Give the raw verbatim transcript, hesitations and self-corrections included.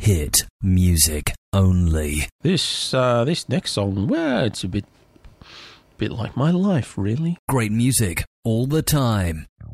Hit music only. This uh, this next song, well, it's a bit, bit like my life, really. Great music all the time.